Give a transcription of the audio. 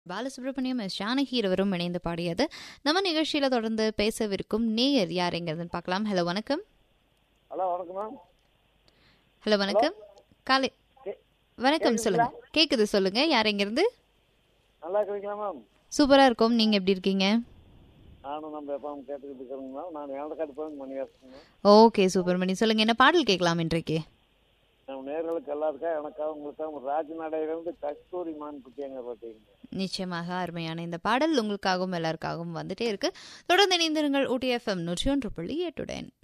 Balasubramaniam S Janaki இருவரும் இணைந்து பாடியது. நம்ம நிகழ்ச்சியில தொடர்ந்து பேசவிருக்கும் நேயர் யாருங்கிறதுன்னு பார்க்கலாம். ஹலோ வணக்கம். ஹலோ வணக்கம் மேம். ஹலோ வணக்கம். காலை வணக்கம், சொல்லுங்க. கேக்குது, சொல்லுங்க. யாருங்கிருந்து? நல்லா இருக்கிறீங்களா மேம்? சூப்பரா இருக்கும். நீங்க எப்படி இருக்கீங்க? நானும் நம்ம எப்போ கேட்டுக்கிட்டு இருக்கிறேங்க மேம். நான் எவ்வளோ கட்டுப்பேன் மணி பேசுங்க. Okay, super money. சொல்லுங்க, என்ன பாடல் கேட்கலாம் இன்றைக்கு? நம்ம நேர்களுக்கு எல்லாருக்கா எனக்காக உங்களுக்காக ராஜநாடையிலிருந்து கஸ்தூரி மான் குட்டியாங்க பார்த்தீங்க. நிச்சயமாக அருமையான இந்த பாடல் உங்களுக்காகவும் எல்லாருக்காகவும் வந்துட்டே இருக்கு. தொடர்ந்து இணைந்திருங்கள் ஊட்டி FM 101.8.